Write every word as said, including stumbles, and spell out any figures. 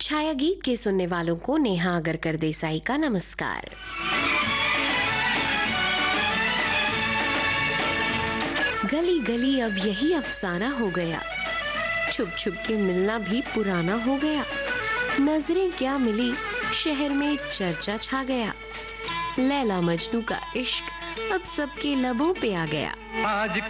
छाया गीत के सुनने वालों को नेहा अगरकर देसाई का नमस्कार। गली गली अब यही अफसाना हो गया, छुप छुप के मिलना भी पुराना हो गया। नजरें क्या मिली, शहर में चर्चा छा गया। लैला मजनू का इश्क अब सबके लबों पे आ गया। आज